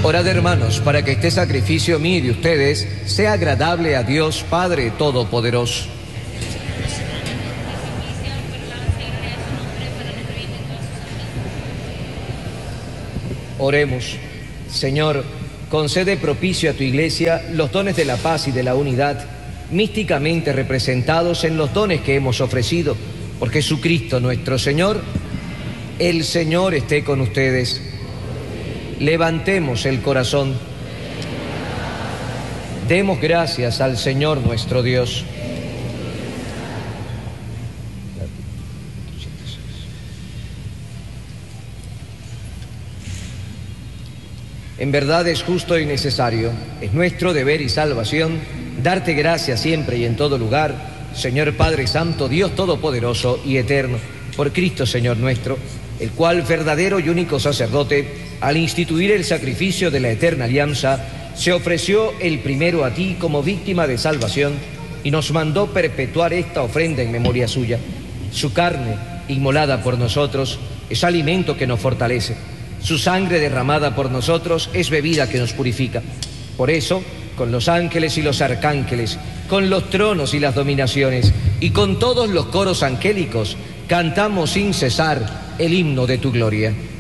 Orad, hermanos, para que este sacrificio mío y de ustedes sea agradable a Dios Padre Todopoderoso. Oremos. Señor, concede propicio a tu Iglesia los dones de la paz y de la unidad, místicamente representados en los dones que hemos ofrecido. Por Jesucristo nuestro Señor. El Señor esté con ustedes. Levantemos el corazón. Demos gracias al Señor nuestro Dios. En verdad es justo y necesario, es nuestro deber y salvación, darte gracias siempre y en todo lugar, Señor Padre Santo, Dios Todopoderoso y Eterno, por Cristo Señor nuestro, el cual, verdadero y único sacerdote, al instituir el sacrificio de la eterna alianza, se ofreció el primero a ti como víctima de salvación y nos mandó perpetuar esta ofrenda en memoria suya. Su carne, inmolada por nosotros, es alimento que nos fortalece. Su sangre derramada por nosotros es bebida que nos purifica. Por eso, con los ángeles y los arcángeles, con los tronos y las dominaciones, y con todos los coros angélicos, cantamos sin cesar el himno de tu gloria.